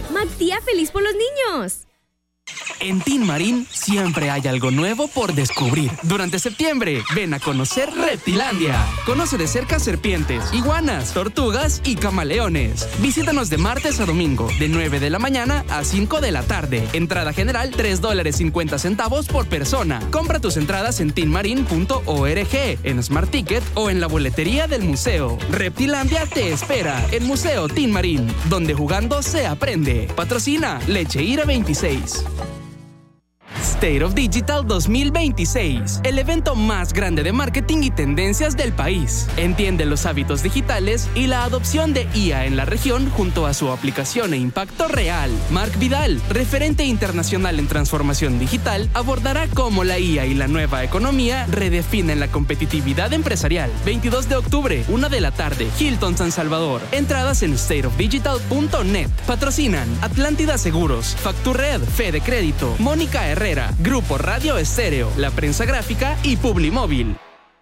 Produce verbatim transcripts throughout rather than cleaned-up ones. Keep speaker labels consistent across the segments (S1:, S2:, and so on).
S1: Max Día feliz por los niños.
S2: En Tin Marín siempre hay algo nuevo por descubrir. Durante septiembre, ven a conocer Reptilandia. Conoce de cerca serpientes, iguanas, tortugas y camaleones. Visítanos de martes a domingo, de nueve de la mañana a cinco de la tarde. Entrada general, tres dólares cincuenta centavos por persona. Compra tus entradas en tin marin punto org, en Smart Ticket o en la boletería del museo. Reptilandia te espera en Museo Tin Marín, donde jugando se aprende. Patrocina Leche Ira veintiséis. State of Digital dos mil veintiséis, el evento más grande de marketing y tendencias del país. Entiende los hábitos digitales y la adopción de I A en la región junto a su aplicación e impacto real. Mark Vidal, referente internacional en transformación digital, abordará cómo la I A y la nueva economía redefinen la competitividad empresarial. veintidós de octubre, una de la tarde, Hilton San Salvador. Entradas en state of digital punto net. Patrocinan Atlántida Seguros, Facturred, Fede Crédito, Mónica Herrera, Grupo Radio Estéreo, La Prensa Gráfica y Publimóvil.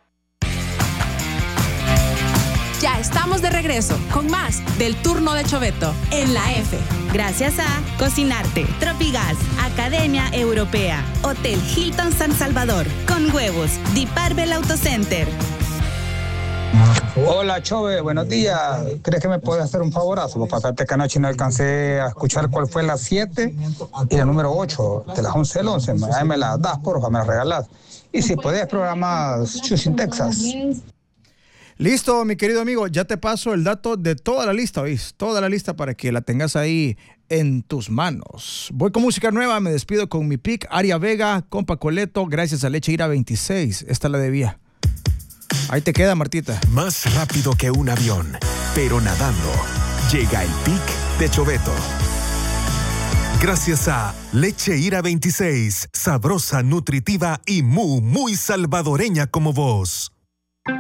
S3: Ya estamos de regreso con más del Turno de Choveto en la F.
S4: Gracias a Cocinarte, Tropigas, Academia Europea, Hotel Hilton San Salvador, Con Huevos, Diparbel Autocenter.
S5: Hola Chove, buenos días. ¿Crees que me puedes hacer un favorazo? Pues fíjate que anoche no alcancé a escuchar cuál fue la siete y la número ocho, de las once al once. Ahí me las das, porfa, me las regalás. Y si puedes programar Houston, Texas.
S6: Listo, mi querido amigo, ya te paso el dato de toda la lista, ¿oís? Toda la lista para que la tengas ahí en tus manos. Voy con música nueva, me despido con mi pick, Aria Vega, compa Coleto, gracias a Leche Ira veintiséis. Esta la debía. Ahí te queda, Martita.
S7: Más rápido que un avión, pero nadando. Llega el pic de Choveto. Gracias a Leche Ira veintiséis, sabrosa, nutritiva y muy, muy salvadoreña como vos.